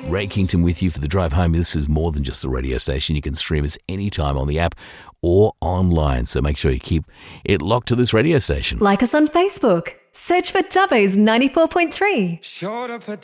Ray Kington with you for the drive home. This is more than just a radio station. You can stream us anytime on the app or online. So make sure you keep it locked to this radio station. Like us on Facebook. Search for Dubbo's 94.3.